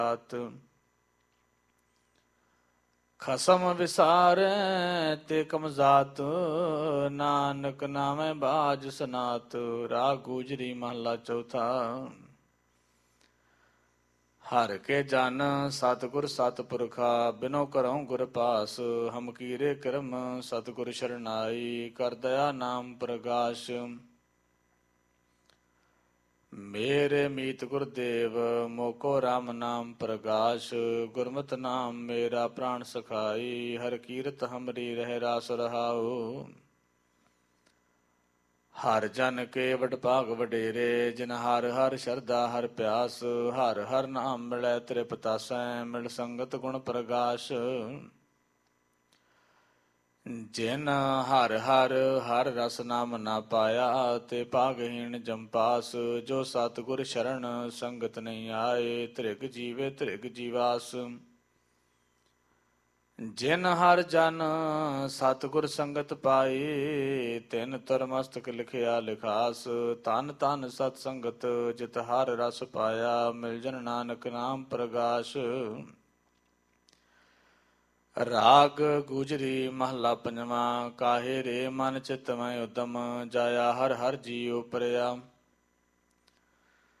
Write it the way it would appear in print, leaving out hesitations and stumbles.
ਖਸਮ ਵਿਸਾਰੈ ਤੇ ਕਮਜ਼ਾਤ, ਨਾਨਕ ਨਾਮੈ ਬਾਜ ਸਨਾਤ। ਰਾਗ ਗੂਜਰੀ ਮਹਲਾ ਚੌਥਾ। ਹਰਿ ਕੇ ਜਨ ਸਤਿਗੁਰ ਸਤਿਪੁਰਖਾ, ਬਿਨੋ ਕਰਉ ਗੁਰ ਪਾਸ। ਹਮ ਕੀਰੇ ਕਰਮ ਸਤਿਗੁਰ ਸ਼ਰਨਾਈ, ਕਰ ਦਇਆ ਨਾਮ ਪ੍ਰਗਾਸ਼। ਮੇਰੇ ਮੀਤ ਗੁਰਦੇਵ ਮੋਕੋ ਰਾਮ ਨਾਮ ਪ੍ਰਗਾਸ਼। ਗੁਰਮਤਿ ਨਾਮ ਮੇਰਾ ਪ੍ਰਾਣ ਸਖਾਈ, ਹਰ ਕੀਰਤ ਹਮਰੀ ਰਹਿ ਰਾਸ ਰਹਾਉ। ਹਰ ਜਨ ਕੇ ਵਡ ਭਾਗ ਵਡੇਰੇ, ਜਿਨ ਹਰ ਹਰ ਸ਼ਰਧਾ ਹਰ ਪਿਆਸ। ਹਰ ਹਰ ਨਾਮ ਮਿਲੈ ਤ੍ਰਿਪਤਾਸੈ, ਮਿਲ ਸੰਗਤ ਗੁਣ ਪ੍ਰਗਾਸ਼। ਜਿਨ ਹਰ ਹਰ ਹਰ ਰਸ ਨਾਮ ਨਾ ਪਾਇਆ, ਤੇ ਭਾਗਹੀਣ ਜੰਪਾਸ। ਜੋ ਸਤਿਗੁਰ ਸ਼ਰਨ ਸੰਗਤ ਨਹੀਂ ਆਏ, ਧ੍ਰਿਗ ਜੀਵੇ ਧ੍ਰਿਗ ਜੀਵਾਸ। ਜਿਨ ਹਰ ਜਨ ਸਤਿਗੁਰ ਸੰਗਤ ਪਾਈ, ਤਿਨ ਤਰ ਮਸਤਕ ਲਿਖਿਆ ਲਿਖਾਸ। ਧਨ ਧਨ ਸਤ ਸੰਗਤ ਜਿਤ ਹਰ ਰਸ ਪਾਇਆ, ਮਿਲ ਜਨ ਨਾਨਕ ਨਾਮ ਪ੍ਰਗਾਸ਼। ਰਾਗ ਗੁਜਰੀ ਮਹਲਾ ਪੰਜਵਾਂ। ਕਾਹੇ ਰੇ ਮਨ ਚਿਤ ਮੈਂ ਉਦਮ, ਜਾਇਆ ਹਰ ਹਰ ਜੀ ਉਪਰਿਆ।